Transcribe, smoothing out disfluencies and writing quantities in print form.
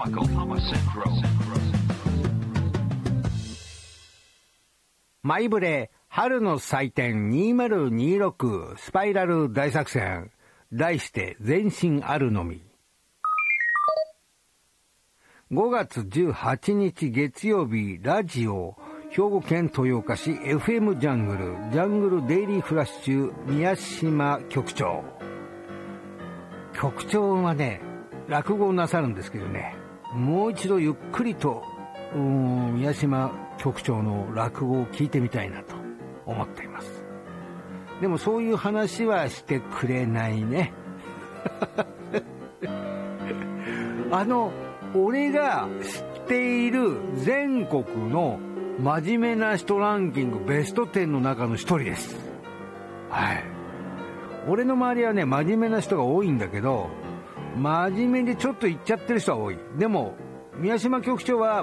マイブレ春の祭典2026スパイラル大作戦、題して前進あるのみ。5月18日月曜日、ラジオ兵庫県豊岡市 FM ジャングルデイリーフラッシュ宮島局長はね、落語をなさるんですけどね、もう一度ゆっくりと宮島局長の落語を聞いてみたいなと思っています。でもそういう話はしてくれないね俺が知っている全国の真面目な人ランキングベスト10の中の一人です。はい。俺の周りはね、真面目な人が多いんだけど、真面目でちょっと言っちゃってる人は多い。でも宮島局長は